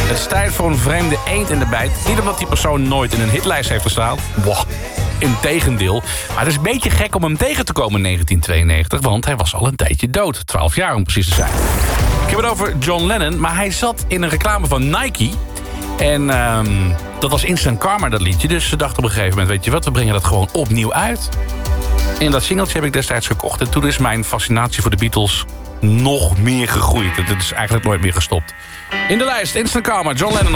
Het is tijd voor een vreemde eend in de bijt. Niet omdat die persoon nooit in een hitlijst heeft gestaan. Boah, integendeel. Maar het is een beetje gek om hem tegen te komen in 1992... want hij was al een tijdje dood. 12 jaar om precies te zijn. Ik heb het over John Lennon, maar hij zat in een reclame van Nike... En dat was Instant Karma, dat liedje. Dus ze dachten op een gegeven moment, weet je wat, we brengen dat gewoon opnieuw uit. En dat singeltje heb ik destijds gekocht. En toen is mijn fascinatie voor de Beatles nog meer gegroeid. Het is eigenlijk nooit meer gestopt. In de lijst, Instant Karma, John Lennon